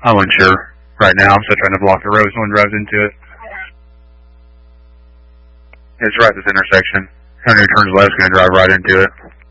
I'm unsure right now. I'm still trying to block the road. Someone drives into it. It's right at this intersection. Anyone who turns left is going to drive right into it.